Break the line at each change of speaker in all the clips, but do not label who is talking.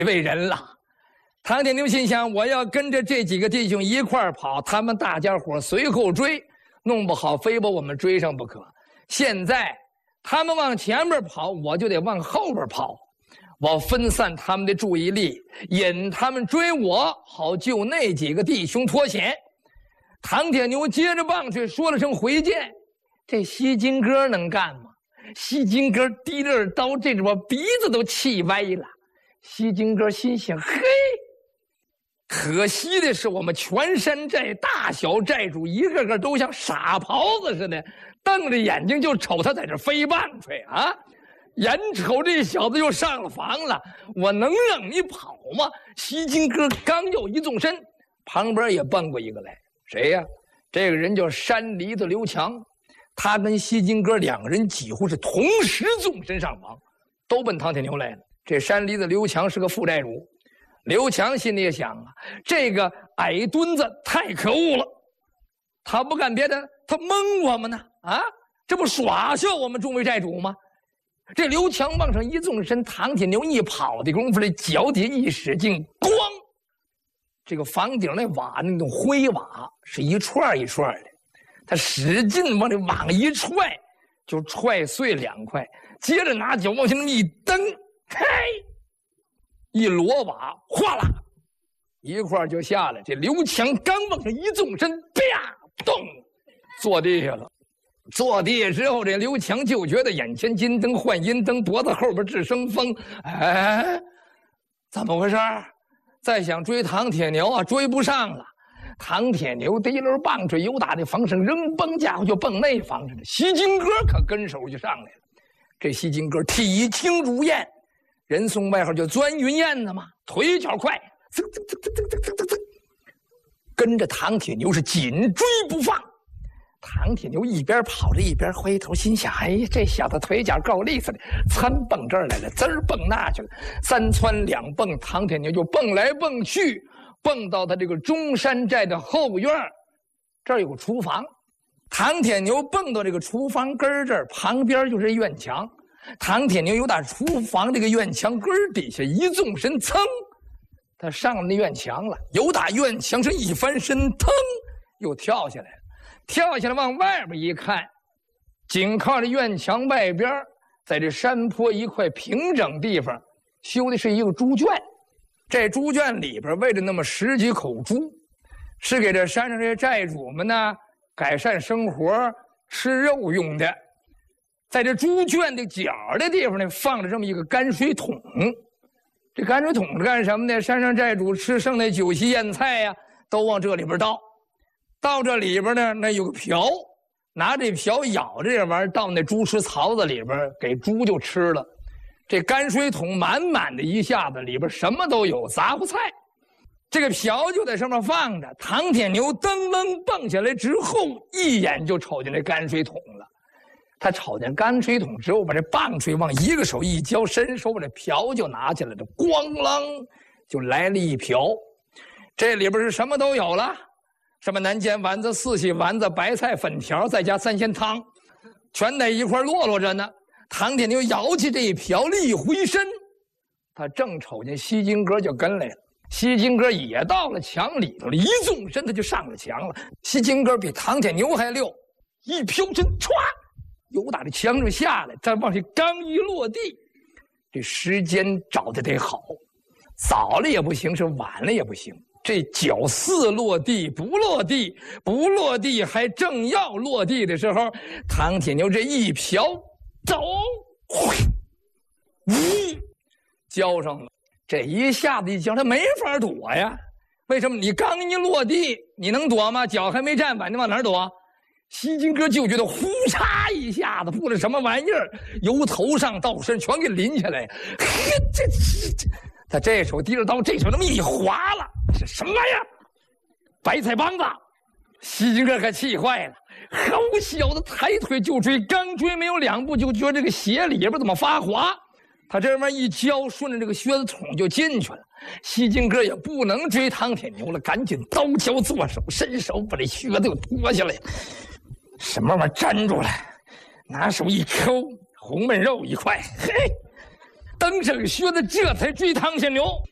位人了。唐铁牛心想，我要跟着这几个弟兄一块儿跑，他们大家伙随后追，弄不好非把我们追上不可。现在他们往前面跑，我就得往后边跑，我分散他们的注意力，引他们追我，好救那几个弟兄脱险。唐铁牛接着棒槌说了声回见，这西金哥能干吗？西金哥提着刀，这把鼻子都气歪了。西金哥心想：嘿，可惜的是，我们全山寨大小寨主一个个都像傻狍子似的，瞪着眼睛就瞅他在这飞棒槌啊！眼瞅这小子又上了房了，我能让你跑吗？西金哥刚要一纵身，旁边也蹦过一个来，谁呀？这个人叫山梨子刘强。他跟西金哥两个人几乎是同时纵身上房，都奔唐铁牛来了。这山梨子刘强是个负债主，刘强心里也想啊，这个矮墩子太可恶了，他不干别的，他蒙我们呢啊！这不耍笑我们众位债主吗？这刘强往上一纵身，唐铁牛一跑的功夫，这脚底一使劲，咣！这个房顶那瓦那种灰瓦是一串一串的。他使劲往这网一踹，就踹碎2块，接着拿脚往前那么一蹬，嘿，一摞瓦，哗啦，一块就下来。这刘强刚往上一纵身，啪，咚，坐地下了。坐地下之后，这刘强就觉得眼前金灯换银灯，脖子后边直生风。哎，怎么回事？再想追唐铁牛啊，追不上了。唐铁牛第一轮棒槌由打这房上扔，蹦家伙就蹦那房上了。西金哥可跟手就上来了。这西金哥体轻如燕，人送外号叫钻云燕子嘛，腿脚快，噌噌噌噌噌噌噌噌，跟着唐铁牛是紧追不放。唐铁牛一边跑着一边回头，心想：哎呀，这小子腿脚够利索的，窜蹦这儿来了，滋儿蹦那去了，3窜2蹦，唐铁牛就蹦来蹦去。蹦到他这个中山寨的后院，这儿有个厨房。唐铁牛蹦到这个厨房根这儿，旁边就是院墙。唐铁牛由打厨房这个院墙根底下一纵身，噌，他上了那院墙了。由打院墙是一翻身，腾，又跳下来了。跳下来往外边一看，紧靠着院墙外边，在这山坡一块平整地方，修的是一个猪圈。这猪圈里边喂着那么10几口猪，是给这山上这些寨主们呢改善生活、吃肉用的。在这猪圈的角的地方呢，放着这么一个泔水桶。这泔水桶是干什么呢？山上寨主吃剩那酒席宴菜呀，都往这里边倒。到这里边呢，那有个瓢，拿这瓢舀这玩意儿到那猪食槽子里边，给猪就吃了。这泔水桶满满的一下子，里边什么都有，杂货菜。这个瓢就在上面放着。唐铁牛噔楞蹦下来之后，一眼就瞅见这泔水桶了。他瞅见泔水桶之后，把这棒槌往一个手一交，伸手把这瓢就拿起来了，咣啷就来了一瓢。这里边是什么都有了，什么南煎丸子、四喜丸子、白菜粉条，再加3鲜汤，全在一块落着呢。唐铁牛摇起这一瓢，一回身，他正瞅见西金哥就跟来了。西金哥也到了墙里头了，一纵身他就上了墙了。西金哥比唐铁牛还溜，一飘身，歘，由打这墙上下来，再往这刚一落地，这时间找的得好，早了也不行，是晚了也不行。这脚似落地不落地，不落地还正要落地的时候，唐铁牛这一瓢走，交上了。这一下子一交，他没法躲呀。为什么？你刚一落地，你能躲吗？脚还没站稳，你往哪儿躲？西金哥就觉得呼嚓一下子，不知什么玩意儿，由头上到身全给淋下来。他这手提着刀，这手那么一划了，这什么玩意儿？白菜帮子！西金哥可气坏了。好小子，抬腿就追，刚追没有2步，就觉得这个鞋里边怎么发滑。他这边一交，顺着这个靴子筒就进去了。西金哥也不能追唐铁牛了，赶紧刀交左手，伸手把这靴子就脱下来，什么玩意儿粘住了，拿手一抠，红焖肉一块，嘿，蹬上靴子，这才追唐铁牛。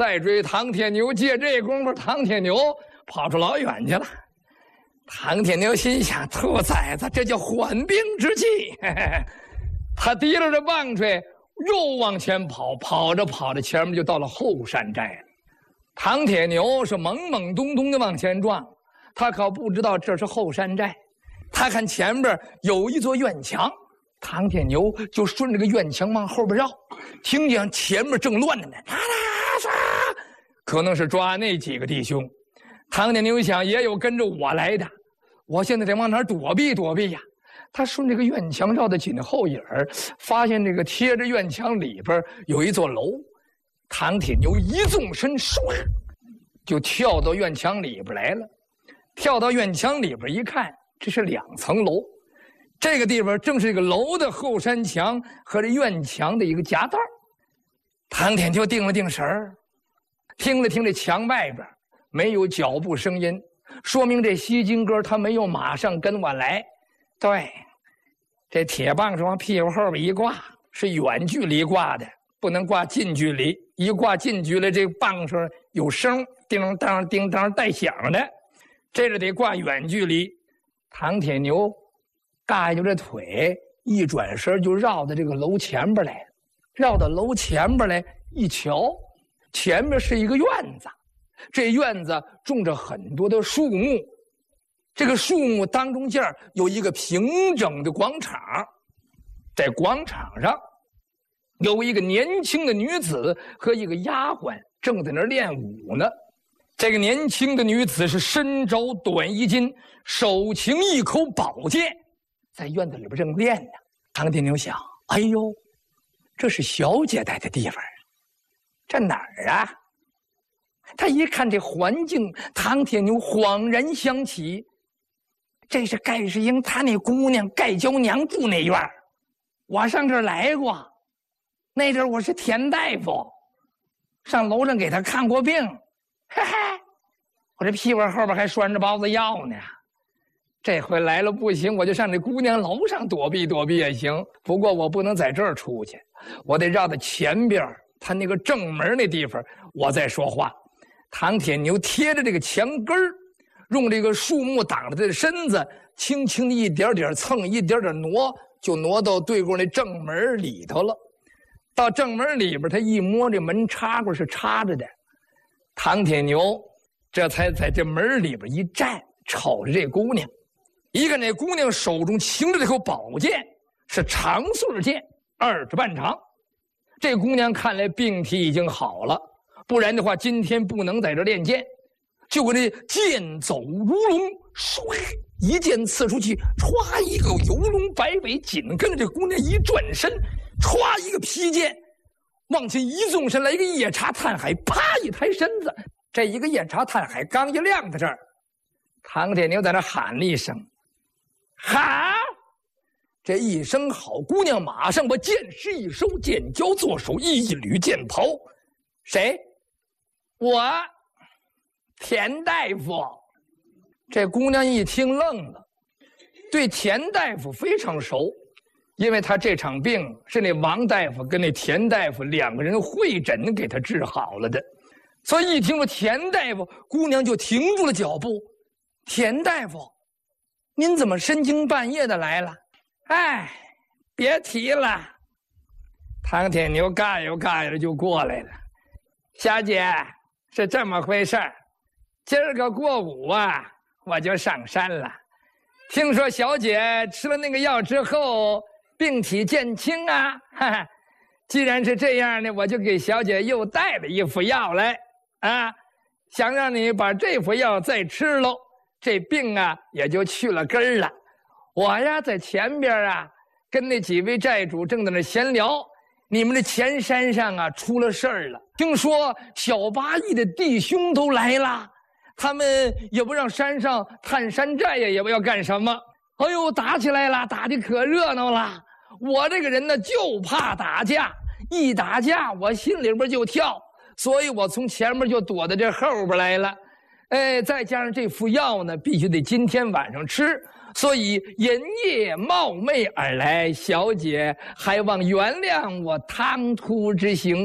再追唐铁牛，借这功夫，唐铁牛跑出老远去了。唐铁牛心想：兔崽子，这叫缓兵之计。他提着这棒槌又往前跑，跑着跑着，前面就到了后山寨了。唐铁牛是懵懵懂懂的往前撞，他可不知道这是后山寨。他看前边有一座院墙，唐铁牛就顺着个院墙往后边绕，听见前面正乱着呢，可能是抓那几个弟兄。唐铁牛想，也有跟着我来的，我现在得往哪儿躲避躲避呀？他顺这个院墙绕的紧后影儿，发现这个贴着院墙里边有一座楼。唐铁牛一纵身，唰，就跳到院墙里边来了。跳到院墙里边一看，这是2层楼，这个地方正是这个楼的后山墙和这院墙的一个夹道。唐铁牛定了定神儿，听了听这墙外边没有脚步声音，说明这西金哥他没有马上跟我来。对，这铁棒是往屁股后边一挂，是远距离挂的，不能挂近距离。一挂近距离，这个棒上有声，叮当叮当带响的，这是得挂远距离。唐铁牛嘎着这腿，一转身就绕到这个楼前边来，绕到楼前边来一瞧，前面是一个院子，这院子种着很多的树木，这个树木当中间有一个平整的广场，在广场上有一个年轻的女子和一个丫鬟正在那儿练武呢。这个年轻的女子是身着短衣襟，手擎一口宝剑，在院子里边正练呢。唐铁牛想：哎呦，这是小姐待的地方，这哪儿啊？他一看这环境，唐铁牛恍然想起，这是盖世英他那姑娘盖娇娘住那院，我上这儿来过。那阵我是田大夫，上楼上给他看过病，嘿嘿，我这屁股后边还拴着包子药呢。这回来了不行，我就上这姑娘楼上躲避躲避也行。不过我不能在这儿出去，我得绕到前边他那个正门那地方，我再说话。唐铁牛贴着这个墙根儿，用这个树木挡着他的身子，轻轻的一点点蹭，一点点挪，就挪到对过那正门里头了。到正门里边，他一摸这门插过是插着的，唐铁牛这才在这门里边一站，瞅着这姑娘，一看这姑娘手中擎着这口宝剑，是长穗剑，2指半长。这姑娘看来病体已经好了，不然的话今天不能在这练剑。就跟这剑走如龙，唰一剑刺出去，歘一个游龙摆尾，紧跟着这姑娘一转身，歘一个劈剑，往前一纵身来一个夜叉探海，啪一抬身子，这一个夜叉探海刚一亮在这儿，唐铁牛在那喊了一声：“好！”这一声好，姑娘马上把剑势一收，剑交左手，一捋剑袍。谁？我。田大夫。这姑娘一听愣了，对田大夫非常熟，因为他这场病是那王大夫跟那田大夫2个人会诊给他治好了的，所以一听说田大夫，姑娘就停住了脚步。田大夫，您怎么深更半夜的来了？哎，别提了。唐铁牛嘎悠嘎悠就过来了。小姐，是这么回事儿，今儿个过午啊，我就上山了。听说小姐吃了那个药之后，病体渐轻啊。哈哈，既然是这样呢，我就给小姐又带了一副药来啊，想让你把这副药再吃喽，这病啊也就去了根儿了。我呀在前边啊，跟那几位寨主正在那闲聊。你们的前山上啊出了事儿了，听说小八义的弟兄都来了，他们也不让山上探山寨呀，也不要干什么。哎呦，打起来了，打得可热闹了。我这个人呢就怕打架，一打架我心里边就跳，所以我从前面就躲到这后边来了。再加上这副药呢，必须得今天晚上吃。所以连夜冒昧而来，小姐还望原谅我唐突之行。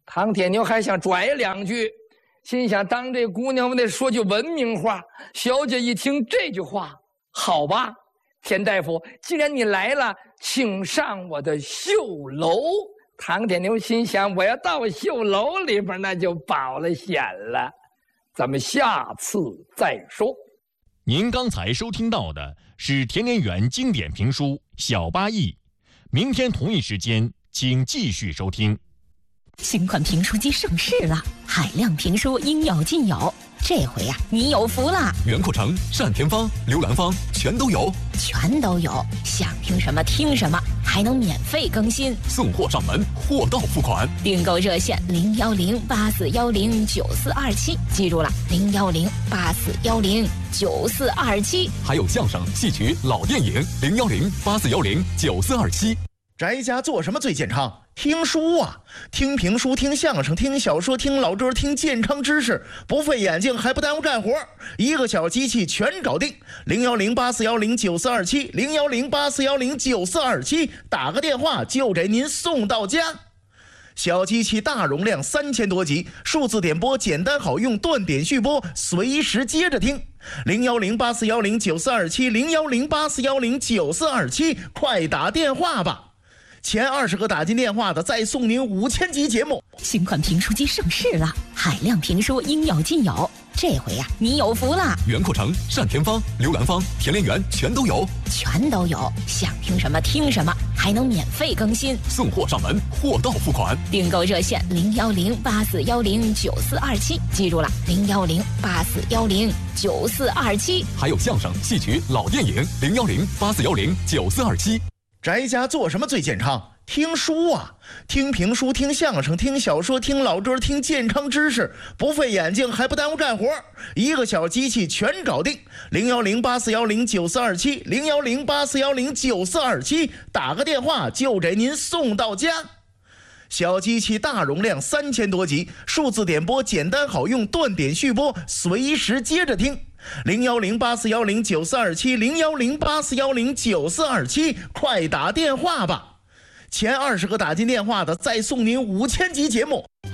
唐铁牛还想拽两句，心想当这姑娘我得说句文明话。小姐一听这句话，好吧，田大夫，既然你来了，请上我的绣楼。唐铁牛心想，我要到绣楼里边，那就保了险了。咱们下次再说。
您刚才收听到的是田连元经典评书《小八义》，明天同一时间请继续收听。
新款评书机上市了，海量评书应有尽有，这回呀，你有福了！
袁阔成、单田芳、刘兰芳全都有，
想听什么听什么，还能免费更新，
送货上门，货到付款。
订购热线01084109427，记住了，01084109427。
还有相声、戏曲、老电影01084109427。
宅家做什么最健康？听书啊，听评书，听相声，听小说，听老歌，听健康知识，不费眼睛还不耽误干活，一个小机器全搞定。01084109427 01084109427，打个电话就给您送到家。小机器大容量3000多集，数字点播简单好用，断点续播，随时接着听。01084109427 01084109427，快打电话吧。前20个打进电话的，再送您5000集节目。
新款评书机上市了，海量评书应有尽有，这回呀，你有福了！
袁阔成、单田芳、刘兰芳、田连元全都有，
想听什么听什么，还能免费更新，
送货上门，货到付款。
订购热线01084109427，记住了，01084109427。
还有相声、戏曲、老电影01084109427。
宅家做什么最健康？听书啊，听评书，听相声，听小说，听老歌，听健康知识，不费眼睛还不耽误干活，一个小机器全搞定。01084109427 01084109427，打个电话就给您送到家。小机器大容量3000多集，数字点播简单好用，断点续播，随时接着听。01084109427 01084109427，快打电话吧。前20个打进电话的，再送您5000集节目。